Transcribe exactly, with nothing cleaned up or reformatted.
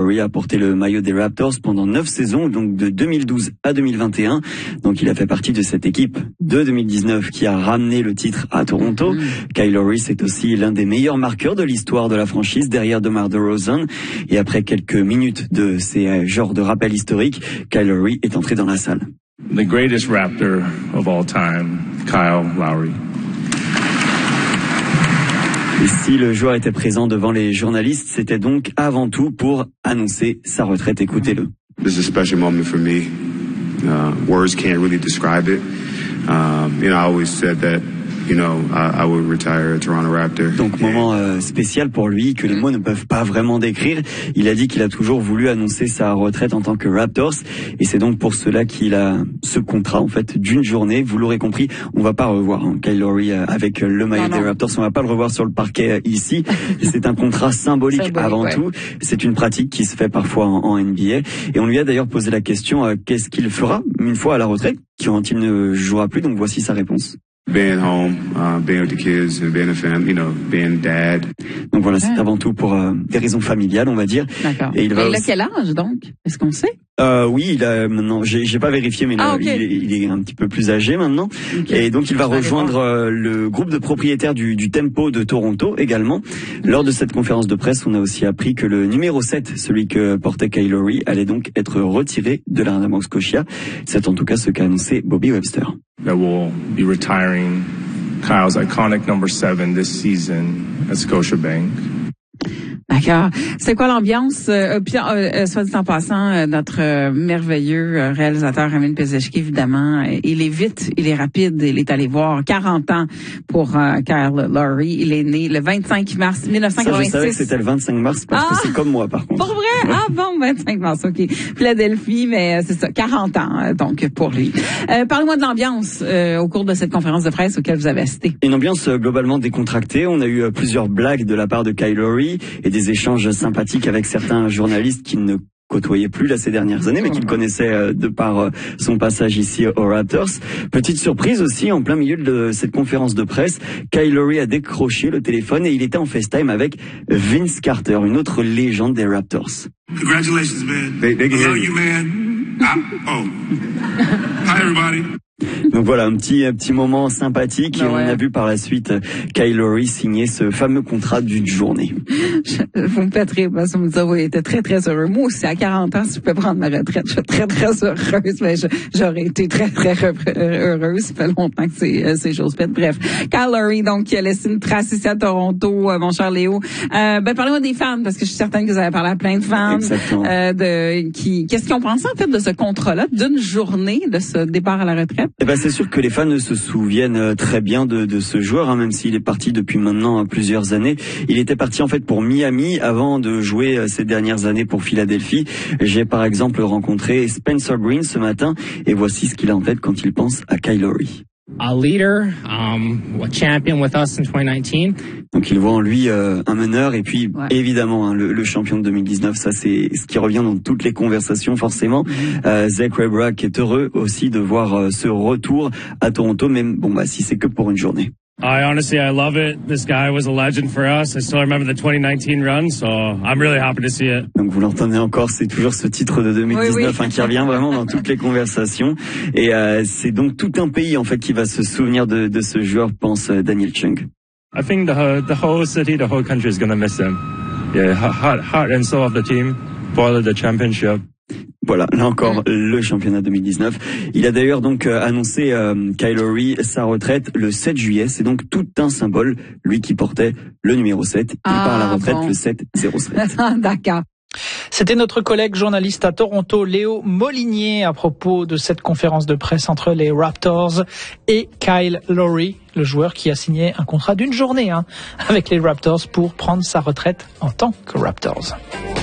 Lowry a porté le maillot des Raptors pendant neuf saisons, donc de deux mille douze à deux mille vingt et un. Donc il a fait partie de cette équipe de deux mille dix-neuf qui a ramené le titre à Toronto. Mmh. Kyle Lowry, c'est aussi l'un des meilleurs marqueurs de l'histoire de la franchise derrière DeMar DeRozan. Et après quelques minutes de ces genres de rappels historiques, Kyle Lowry est entré dans la salle. The greatest Raptor of all time, Kyle Lowry. Et si le joueur était présent devant les journalistes, c'était donc avant tout pour annoncer sa retraite. Écoutez-le. This is a special moment for me. Uh, words can't really describe it. Um, you know, I always said that, you know, I, I would retire a Toronto Raptor. Donc moment euh, spécial pour lui que les mots ne peuvent pas vraiment décrire. Il a dit qu'il a toujours voulu annoncer sa retraite en tant que Raptors et c'est donc pour cela qu'il a ce contrat en fait d'une journée. Vous l'aurez compris, on va pas revoir hein, Kyle Lowry euh, avec le maillot non, non. des Raptors. On va pas le revoir sur le parquet euh, ici. C'est un contrat symbolique, symbolique avant ouais. tout. C'est une pratique qui se fait parfois en, en N B A et on lui a d'ailleurs posé la question euh, qu'est-ce qu'il fera une fois à la retraite quand il ne jouera plus. Donc voici sa réponse. Being home, uh, being with the kids, being a family, you know, being dad. Donc voilà, c'est avant tout pour euh, des raisons familiales, on va dire. D'accord. Et il, va et il a quel âge donc? Est-ce qu'on sait? Euh, oui, il a maintenant. J'ai, j'ai pas vérifié, mais ah, là, okay. il, est, il est un petit peu plus âgé maintenant. Okay. Et donc il va rejoindre euh, le groupe de propriétaires du, du Tempo de Toronto également. Mm-hmm. Lors de cette conférence de presse, on a aussi appris que le numéro sept, celui que portait Kyle Lowry, allait donc être retiré de l'Arena Bank Scotia. C'est en tout cas ce qu'a annoncé Bobby Webster. That will be retiring Kyle's iconic number seven this season at Scotiabank. D'accord. C'est quoi l'ambiance? Euh, puis, euh, soit dit en passant, euh, notre euh, merveilleux euh, réalisateur Ramin Pezeshki, évidemment, euh, il est vite, il est rapide, il est allé voir quarante ans pour euh, Kyle Lowry. Il est né le vingt-cinq mars mille neuf cent quatre-vingt-six. Ça, je savais que c'était le vingt-cinq mars parce ah, que c'est comme moi, par contre. Pour vrai? Ah bon, vingt-cinq mars, ok. Philadelphie, mais c'est ça, quarante ans, donc, pour lui. Euh, parlez-moi de l'ambiance euh, au cours de cette conférence de presse auquel vous avez assisté. Une ambiance euh, globalement décontractée. On a eu euh, plusieurs blagues de la part de Kyle Lowry et des échanges sympathiques avec certains journalistes qui ne côtoyait plus là ces dernières années, mais qu'il connaissait euh, de par euh, son passage ici aux Raptors. Petite surprise aussi, en plein milieu de cette conférence de presse, Kyle Lowry a décroché le téléphone et il était en FaceTime avec Vince Carter, une autre légende des Raptors. Congratulations, man. They, they I love you, man. I, oh. Hi, everybody. Donc voilà, un petit un petit moment sympathique et ouais. on a vu par la suite Kyle Lowry signer ce fameux contrat d'une journée. Je, vous me faites rire parce que vous me dites, oui, il était très très heureux. Moi aussi, à quarante ans, si je peux prendre ma retraite, je suis très très heureuse, mais je, j'aurais été très très heureuse. Ça fait longtemps que c'est, c'est chose faite. Bref, Kyle Lowry, donc, qui a laissé une trace ici à Toronto, euh, mon cher Léo. Euh, ben, parlez-moi des fans, parce que je suis certaine que vous avez parlé à plein de fans. Exactement. Euh, de, qui, qu'est-ce qu'ils ont pensé, en fait, de ce contrat-là, d'une journée, de ce départ à la retraite? Eh ben, c'est sûr que les fans se souviennent très bien de, de ce joueur, hein, même s'il est parti depuis maintenant plusieurs années. Il était parti en fait pour Miami avant de jouer ces dernières années pour Philadelphie. J'ai par exemple rencontré Spencer Green ce matin et voici ce qu'il a en tête quand il pense à Kyle Lowry. A leader, um, a champion with us in twenty nineteen. Donc il voit en lui euh, un meneur et puis ouais. évidemment hein, le, le champion de deux mille dix-neuf, ça c'est ce qui revient dans toutes les conversations forcément. Mm-hmm. Euh, Zach Raybrack est heureux aussi de voir euh, ce retour à Toronto, même bon bah si c'est que pour une journée. I honestly, I love it. This guy was a legend for us. I still remember the twenty nineteen run, so I'm really happy to see it. Donc vous l'entendez encore, c'est toujours ce titre de deux mille dix-neuf oui, oui. Hein, qui revient vraiment dans toutes les conversations. Et euh, c'est donc tout un pays en fait qui va se souvenir de, de ce joueur, pense Daniel Chung. I think the the whole city, the whole country is gonna miss him. Yeah, heart, heart and soul of the team for the championship. Voilà, là encore, le championnat deux mille dix-neuf. Il a d'ailleurs donc euh, annoncé, euh, Kyle Lowry, sa retraite le sept juillet. C'est donc tout un symbole, lui qui portait le numéro sept. Il ah, part à la retraite bon. le sept zéro sept. D'accord. C'était notre collègue journaliste à Toronto, Léo Molinier, à propos de cette conférence de presse entre les Raptors et Kyle Lowry, le joueur qui a signé un contrat d'une journée hein, avec les Raptors pour prendre sa retraite en tant que Raptors.